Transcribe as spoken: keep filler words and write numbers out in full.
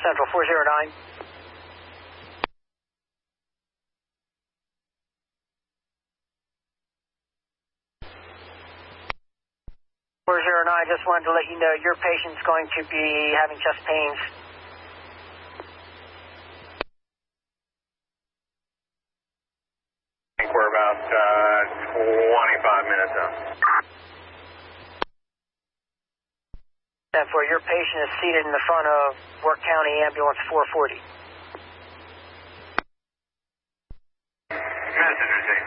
Central four zero nine. four zero nine, just wanted to let you know your patient's going to be having chest pains. I think we're about uh, twenty-five minutes out. And for your patient is seated in the front of Work County Ambulance four forty. Message received.